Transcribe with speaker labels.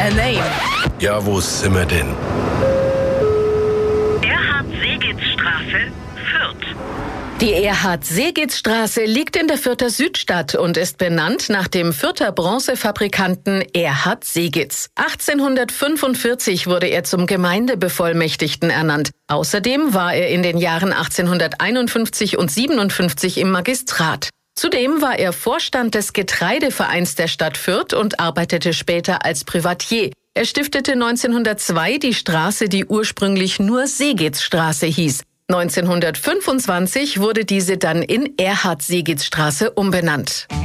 Speaker 1: A name.
Speaker 2: Ja, wo sind wir denn?
Speaker 3: Erhard-Seegitz-Straße, Fürth.
Speaker 1: Die Erhard-Seegitz-Straße liegt in der Fürther Südstadt und ist benannt nach dem Fürther Bronzefabrikanten Erhard Seegitz. 1845 wurde er zum Gemeindebevollmächtigten ernannt. Außerdem war er in den Jahren 1851 und 57 im Magistrat. Zudem war er Vorstand des Getreidevereins der Stadt Fürth und arbeitete später als Privatier. Er stiftete 1902 die Straße, die ursprünglich nur Seegitzstraße hieß. 1925 wurde diese dann in Erhard-Seegitz-Straße umbenannt.